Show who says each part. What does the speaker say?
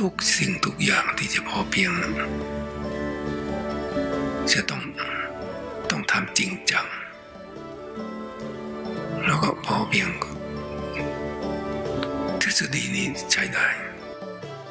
Speaker 1: ทุกสิ่งทุกอย่างที่จะพอเพียงจะต้องทำจริงจังแล้วก็พอเพียงทฤษฎีนี้ใช้ได้